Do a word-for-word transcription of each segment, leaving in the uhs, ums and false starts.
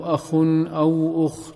أخ أو أخت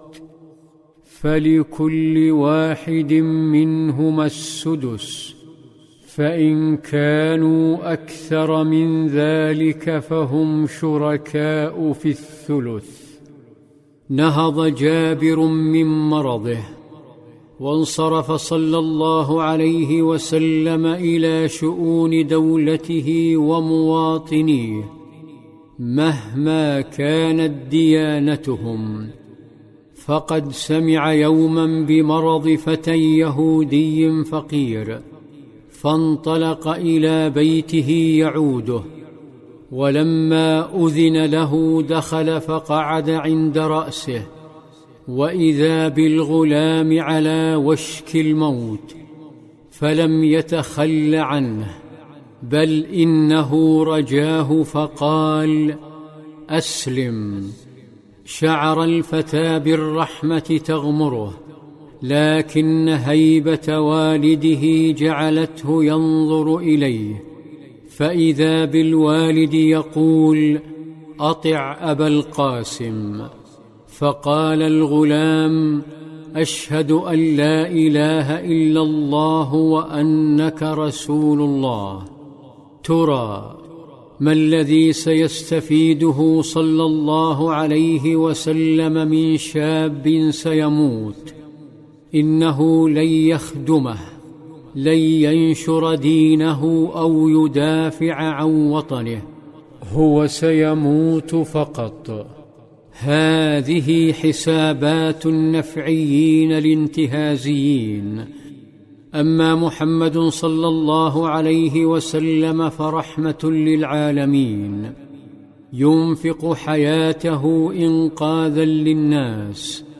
فلكل واحد منهما السدس، فإن كانوا أكثر من ذلك فهم شركاء في الثلث. نهض جابر من مرضه وانصرف صلى الله عليه وسلم إلى شؤون دولته ومواطنيه مهما كانت ديانتهم، فقد سمع يوما بمرض فتى يهودي فقير، فانطلق إلى بيته يعوده، ولما أذن له دخل فقعد عند رأسه، وإذا بالغلام على وشك الموت، فلم يتخل عنه، بل إنه رجاه فقال: أسلم. شعر الفتى بالرحمة تغمره، لكن هيبة والده جعلته ينظر إليه، فإذا بالوالد يقول: أطع أبا القاسم. فقال الغلام: أشهد أن لا إله إلا الله وأنك رسول الله. ترى ما الذي سيستفيده صلى الله عليه وسلم من شاب سيموت؟ إنه لن يخدمه، لن ينشر دينه أو يدافع عن وطنه، هو سيموت فقط. هذه حسابات النفعيين الانتهازيين. أما محمد صلى الله عليه وسلم فرحمة للعالمين، ينفق حياته إنقاذا للناس،